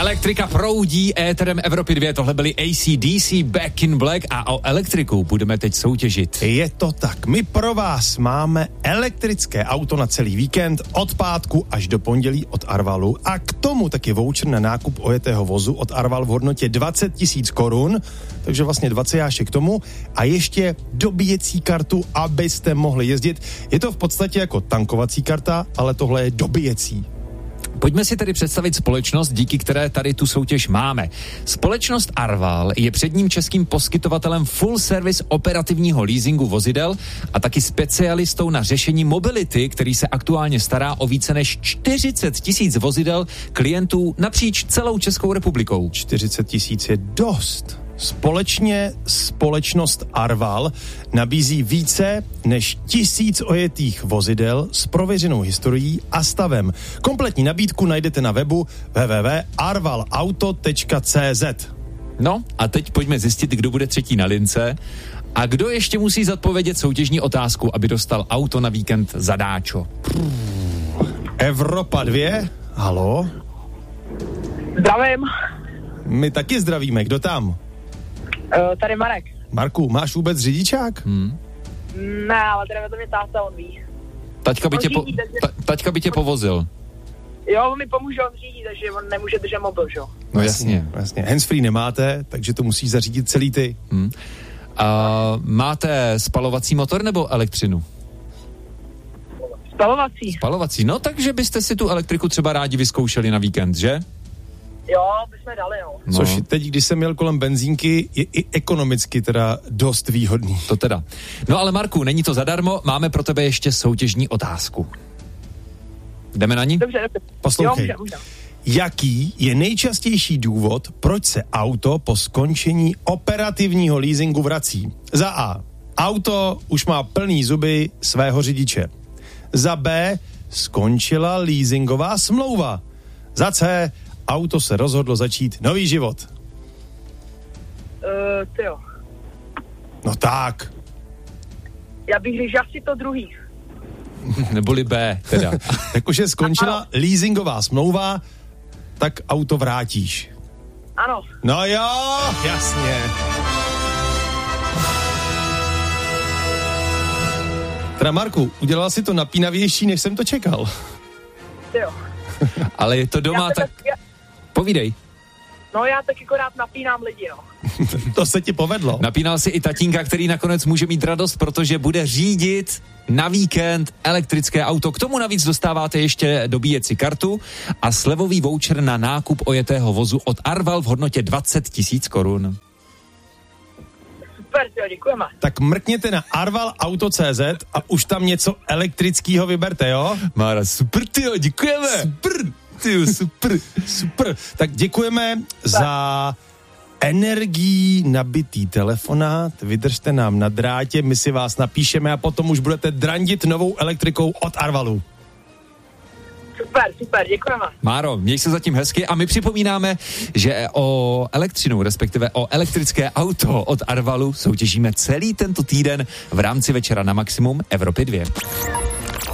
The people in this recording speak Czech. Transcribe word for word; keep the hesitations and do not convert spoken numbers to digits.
Elektrika proudí éterem Evropy dva, tohle byly A C D C Back in Black a o elektriku budeme teď soutěžit. Je to tak, my pro vás máme elektrické auto na celý víkend od pátku až do pondělí od Arvalu a k tomu taky voucher na nákup ojetého vozu od Arval v hodnotě dvacet tisíc korun, takže vlastně dvacet jášek k tomu a ještě dobíjecí kartu, abyste mohli jezdit. Je to v podstatě jako tankovací karta, ale tohle je dobíjecí. Pojďme si tedy představit společnost, díky které tady tu soutěž máme. Společnost Arval je předním českým poskytovatelem full service operativního leasingu vozidel a taky specialistou na řešení mobility, který se aktuálně stará o více než čtyřicet tisíc vozidel klientů napříč celou Českou republikou. čtyřicet tisíc je dost. Společně společnost Arval nabízí více než tisíc ojetých vozidel s prověřenou historií a stavem. Kompletní nabídku najdete na webu w w w tečka arval auto tečka c z. No a teď pojďme zjistit, kdo bude třetí na lince a kdo ještě musí zodpovědět soutěžní otázku, aby dostal auto na víkend zadáčo. Evropa dva, halo? Zdravím. My taky zdravíme, kdo tam? Uh, tady Marek. Marku, máš vůbec řidičák? Hmm. Ne, ale teda to mě táta, on ví. Taťka by, tě po, řídí, takže... ta, taťka by tě povozil. Jo, on mi pomůže, on řídí, takže on nemůže držet mobil, že jo? No jasně. jasně. Handsfree nemáte, takže to musíš zařídit celý ty. Hmm. A máte spalovací motor nebo elektřinu? Spalovací. Spalovací, no takže byste si tu elektriku třeba rádi vyzkoušeli na víkend, že? Jo, bychom dali, no. no. Což teď, když jsem měl kolem benzínky, je i ekonomicky teda dost výhodný. To teda. No ale Marku, není to zadarmo, máme pro tebe ještě soutěžní otázku. Jdeme na ní? Dobře, dobře. Poslouchej. Jo, můžem, můžem. Jaký je nejčastější důvod, proč se auto po skončení operativního leasingu vrací? Za A. Auto už má plný zuby svého řidiče. Za B. Skončila leasingová smlouva. Za C. Auto se rozhodlo začít nový život. Uh, tyjo. No tak. Já bych řekl, že asi to druhý. Neboli B, teda. Jakože skončila leasingová smlouva, tak auto vrátíš. Ano. No jo, jasně. Teda Marku, udělala si to napínavější, než jsem to čekal. Tyjo. Ale je to doma, Já tak já... povídej. No já tak jako rád napínám lidi, no. To se ti povedlo. Napínal si i tatínka, který nakonec může mít radost, protože bude řídit na víkend elektrické auto. K tomu navíc dostáváte ještě dobíjecí kartu a slevový voucher na nákup ojetého vozu od Arval v hodnotě dvacet tisíc korun. Super, tyjo, děkujeme. Tak mrkněte na arval auto tečka cé zet a už tam něco elektrického vyberte, jo? Mára, super, tyjo, děkujeme. Super, tyjo, super, super. Tak děkujeme za energií nabitý telefonát. Vydržte nám na drátě, my si vás napíšeme a potom už budete drandit novou elektrikou od Arvalu. Super, super, děkujeme. Máro, měj se zatím hezky a my připomínáme, že o elektřinu, respektive o elektrické auto od Arvalu soutěžíme celý tento týden v rámci Večera na maximum Evropy dva.